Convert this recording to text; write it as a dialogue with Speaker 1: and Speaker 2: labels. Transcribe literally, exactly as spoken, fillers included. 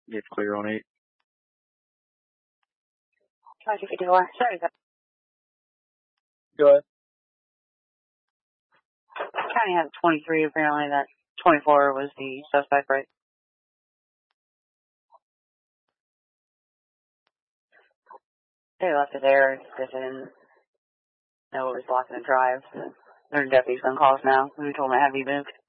Speaker 1: It's clear on eight.
Speaker 2: twenty fifty-four. Sorry.
Speaker 1: Go ahead.
Speaker 2: County has twenty-three. Apparently that twenty-four was the suspect, right? They left it there because they didn't know what was blocking the drive. So their deputy's on calls now. We told them it had to be moved.